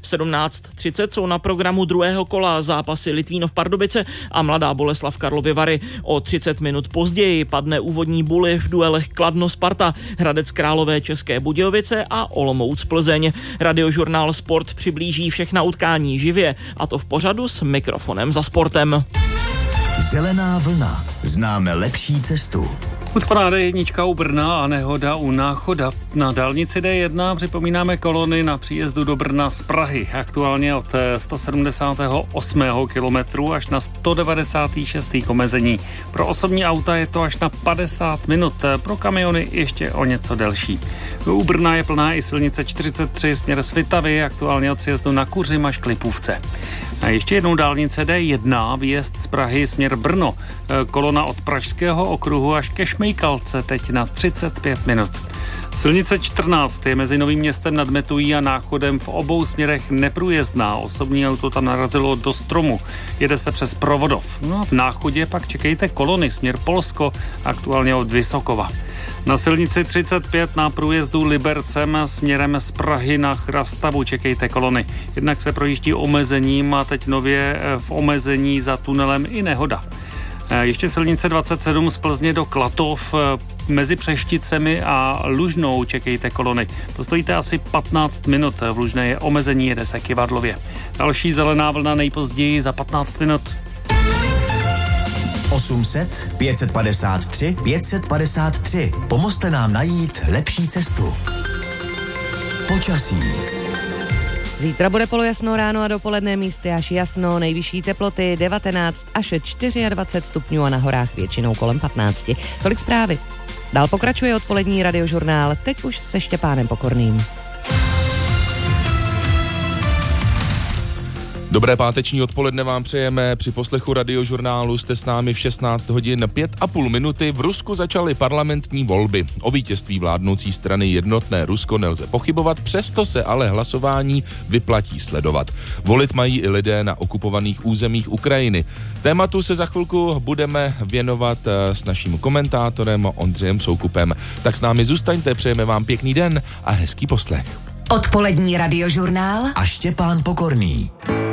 V 17:30 jsou na programu druhého kola zápasy Litvínov Pardubice a Mladá Boleslav Karlovy Vary. O 30 minut později padne úvodní buly v duelech Kladno Sparta, Hradec Králové České Budějovice a Olomouc Plzeň. Radiožurnál Sport přiblíží všechna utkání živě, a to v pořadu s mikrofonem za sportem. Zelená vlna. Známe lepší cestu. Ucpaná D1 u Brna a nehoda u Náchoda. Na dálnici D1 připomínáme kolony na příjezdu do Brna z Prahy. Aktuálně od 178. kilometru až na 196. k omezení. Pro osobní auta je to až na 50 minut, pro kamiony ještě o něco delší. U Brna je plná i silnice 43 směr Svitavy, aktuálně od sjezdu na Kuřim až k Lipůvce. A ještě jednou dálnice D1, výjezd z Prahy směr Brno. Kolona od Pražského okruhu až ke Šmejkalce, teď na 35 minut. Silnice 14 je mezi Novým Městem nad Metují a Náchodem v obou směrech neprůjezdná. Osobní auto tam narazilo do stromu. Jede se přes Provodov. No a v Náchodě pak čekejte kolony směr Polsko, aktuálně od Vysokova. Na silnici 35 na průjezdu Libercem směrem z Prahy na Chrastavu čekejte kolony. Jednak se projíždí omezením a teď nově v omezení za tunelem i nehoda. Ještě silnice 27 z Plzně do Klatov, mezi Přešticemi a Lužnou čekejte kolony. To stojíte asi 15 minut, v Lužné je omezení, jede se Kyvadlově. Další zelená vlna nejpozději za 15 minut. 800 553 553. Pomozte nám najít lepší cestu. Počasí. Zítra bude polojasno ráno a dopoledne místy až jasno, nejvyšší teploty 19 až 24 stupňů a na horách většinou kolem 15. Tolik zprávy. Dál pokračuje odpolední radiožurnál, teď už se Štěpánem Pokorným. Dobré páteční odpoledne vám přejeme. Při poslechu radiožurnálu jste s námi v 16 hodin 5,5 minuty. V Rusku začaly parlamentní volby. O vítězství vládnoucí strany Jednotné Rusko nelze pochybovat, přesto se ale hlasování vyplatí sledovat. Volit mají i lidé na okupovaných územích Ukrajiny. Tématu se za chvilku budeme věnovat s naším komentátorem Ondřejem Soukupem. Tak s námi zůstaňte, přejeme vám pěkný den a hezký poslech. Odpolední radiožurnál a Štěpán Pokorný.